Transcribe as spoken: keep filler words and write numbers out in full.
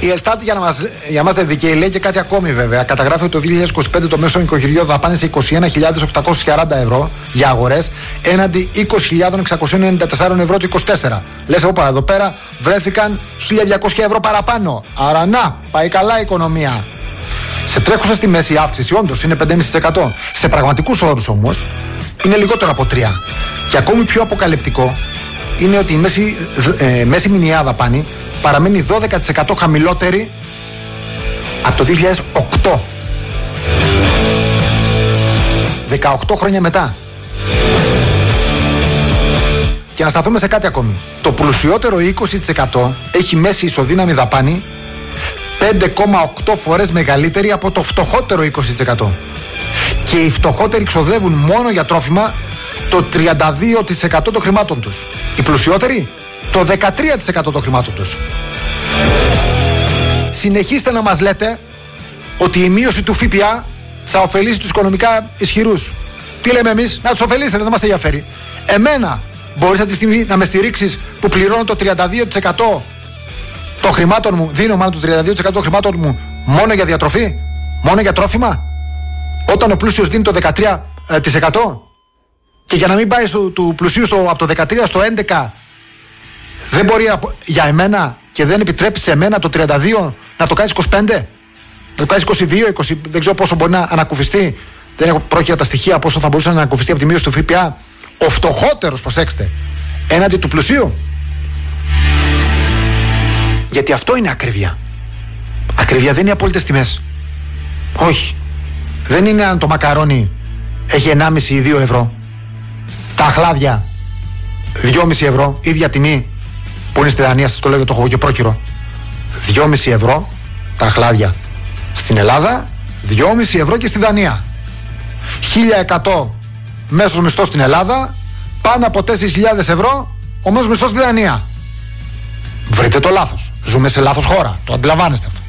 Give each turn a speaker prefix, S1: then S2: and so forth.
S1: Η Ελστάτ για να μας, για μας δεν δικαίει, λέει και κάτι ακόμη βέβαια. Καταγράφει ότι το δύο χιλιάδες είκοσι πέντε το μέσο νοικοκυριό δαπάνησε είκοσι ένα χιλιάδες οκτακόσια σαράντα ευρώ για αγορές έναντι είκοσι χιλιάδες εξακόσια ενενήντα τέσσερα ευρώ το είκοσι τέσσερα. Λες, όπα, εδώ πέρα βρέθηκαν χίλια διακόσια ευρώ παραπάνω. Άρα να, πάει καλά η οικονομία. Σε τρέχουσες τιμές η αύξηση όντως είναι πέντε κόμμα πέντε τοις εκατό. Σε πραγματικούς όρους όμως είναι λιγότερο από τρία. Και ακόμη πιο αποκαλυπτικό είναι ότι η μέση, ε, μέση μηνιαία δαπάνη παραμένει δώδεκα τοις εκατό χαμηλότερη από το δύο χιλιάδες οκτώ. δεκαοκτώ χρόνια μετά. Και να σταθούμε σε κάτι ακόμη. Το πλουσιότερο είκοσι τοις εκατό έχει μέση ισοδύναμη δαπάνη πέντε κόμμα οκτώ φορές μεγαλύτερη από το φτωχότερο είκοσι τοις εκατό. Και οι φτωχότεροι ξοδεύουν μόνο για τρόφιμα το τριάντα δύο τοις εκατό των χρημάτων τους. Οι πλουσιότεροι το δεκατρία τοις εκατό των χρημάτων τους. Συνεχίστε να μας λέτε ότι η μείωση του ΦΠΑ θα ωφελήσει τους οικονομικά ισχυρούς. Τι λέμε εμείς? Να τους ωφελήσετε, δεν μας ενδιαφέρει. Εμένα μπορείς αυτή τη στιγμή να με στηρίξεις που πληρώνω το τριάντα δύο τοις εκατό των χρημάτων μου, δίνω μάλλον το τριάντα δύο τοις εκατό των χρημάτων μου μόνο για διατροφή, μόνο για τρόφιμα, όταν ο πλούσιος δίνει το δεκατρία τοις εκατό? Και για να μην πάει στο, του πλουσίου στο, από το δεκατρία στο έντεκα, δεν μπορεί για εμένα και δεν επιτρέπει σε εμένα το τριάντα δύο να το κάνεις είκοσι πέντε, να το κάνεις είκοσι δύο, είκοσι, δεν ξέρω πόσο μπορεί να ανακουφιστεί. Δεν έχω πρόχειρα τα στοιχεία πόσο θα μπορούσε να ανακουφιστεί από τη μείωση του ΦΠΑ ο φτωχότερος, προσέξτε, έναντι του πλουσίου. Γιατί αυτό είναι ακρίβεια. Ακρίβεια δεν είναι οι απόλυτες τιμές. Όχι. Δεν είναι αν το μακαρόνι έχει ενάμιση ή δύο ευρώ. Τα αχλάδια δυόμισι ευρώ, ίδια τιμή που είναι στη Δανία, σας το λέω, το έχω και πρόχειρο. δυόμισι ευρώ τα αχλάδια στην Ελλάδα, δυόμισι ευρώ και στη Δανία. χίλια εκατό μέσος μισθός στην Ελλάδα, πάνω από τέσσερις χιλιάδες ευρώ ο μέσος μισθός στη Δανία. Βρείτε το λάθος. Ζούμε σε λάθος χώρα. Το αντιλαμβάνεστε αυτό.